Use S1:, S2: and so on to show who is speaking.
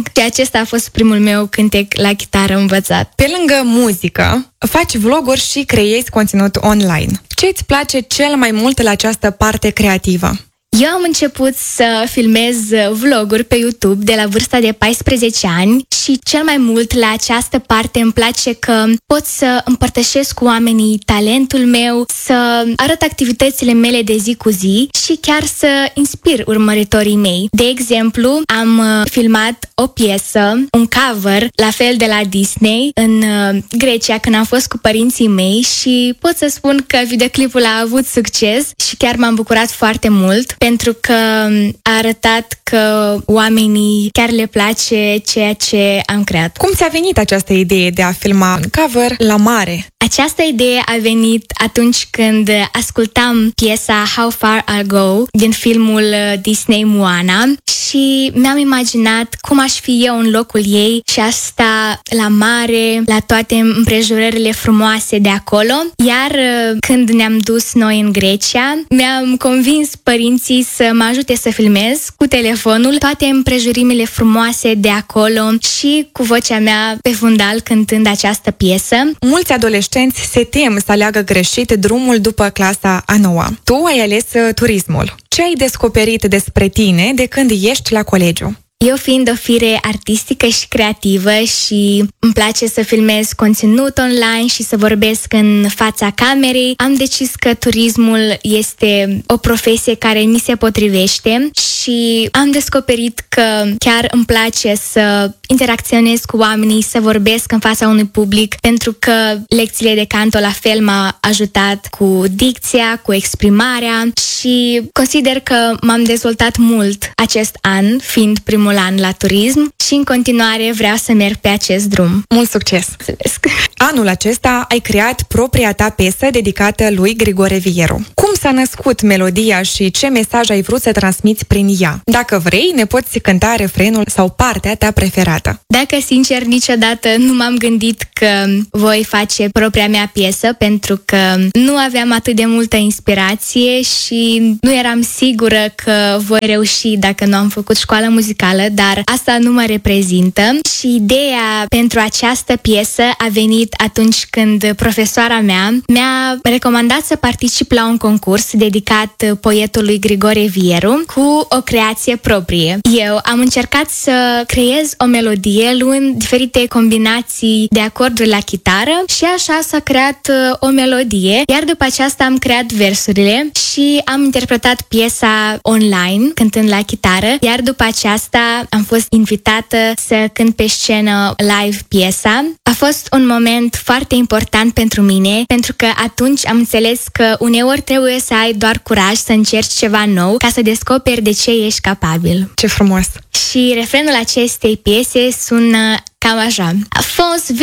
S1: Și acesta a fost primul meu cântec la chitară învățat.
S2: Pe lângă muzică, faci vloguri și creezi conținut online. Ce îți place cel mai mult la această parte creativă?
S1: Eu am început să filmez vloguri pe YouTube de la vârsta de 14 ani și cel mai mult la această parte îmi place că pot să împărtășesc cu oamenii talentul meu, să arăt activitățile mele de zi cu zi și chiar să inspir urmăritorii mei. De exemplu, am filmat o piesă, un cover, la fel de la Disney, în Grecia când am fost cu părinții mei și pot să spun că videoclipul a avut succes și chiar m-am bucurat foarte mult pentru că a arătat că oamenii chiar le place ceea ce am creat.
S2: Cum ți-a venit această idee de a filma un cover la mare?
S1: Această idee a venit atunci când ascultam piesa How Far I'll Go din filmul Disney Moana și mi-am imaginat cum aș fi eu în locul ei și asta la mare, la toate împrejurările frumoase de acolo. Iar când ne-am dus noi în Grecia, mi-am convins părinții să mă ajute să filmez cu telefonul toate împrejurimile frumoase de acolo și cu vocea mea pe fundal cântând această piesă.
S2: Mulți adolescenți se tem să aleagă greșit drumul după clasa a 9-a. Tu ai ales turismul. Ce ai descoperit despre tine de când ești la colegiu?
S1: Eu fiind o fire artistică și creativă și îmi place să filmez conținut online și să vorbesc în fața camerei, am decis că turismul este o profesie care mi se potrivește și am descoperit că chiar îmi place să interacționez cu oamenii, să vorbesc în fața unui public, pentru că lecțiile de canto la fel m-a ajutat cu dicția, cu exprimarea și consider că m-am dezvoltat mult acest an, fiind primul an la turism și în continuare vreau să merg pe acest drum.
S2: Mult succes!
S1: Mulțumesc!
S2: Anul acesta ai creat propria ta piesă dedicată lui Grigore Vieru. Cum s-a născut melodia și ce mesaj ai vrut să transmiți prin ea? Dacă vrei, ne poți cânta refrenul sau partea ta preferată.
S1: Dacă sincer niciodată nu m-am gândit că voi face propria mea piesă, pentru că nu aveam atât de multă inspirație și nu eram sigură că voi reuși dacă nu am făcut școală muzicală, dar asta nu mă reprezintă și ideea pentru această piesă a venit atunci când profesoara mea mi-a recomandat să particip la un concurs dedicat poetului Grigore Vieru cu o creație proprie. Eu am încercat să creez o melodie luând diferite combinații de acorduri la chitară și așa s-a creat o melodie, iar după aceasta am creat versurile și am interpretat piesa online cântând la chitară, iar după aceasta am fost invitată să cânt pe scenă live piesa. A fost un moment foarte important pentru mine, pentru că atunci am înțeles că uneori trebuie să ai doar curaj să încerci ceva nou ca să descoperi de ce ești capabil.
S2: Ce frumos!
S1: Și refrenul acestei piese sună cam așa. A fost